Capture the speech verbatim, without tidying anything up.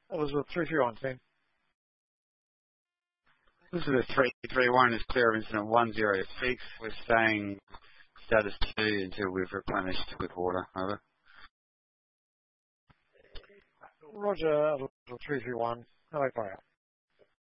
Elizabeth three three one, team. Elizabeth three three one is clear of incident one zero six. We're staying status two until we've replenished with water. Over. Roger, Elizabeth three three one. Hello, fire.